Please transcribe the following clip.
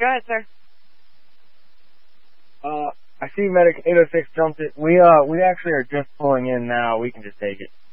Go ahead, sir. I see Medic 806 jumped it. We actually are just pulling in now. We can just take it.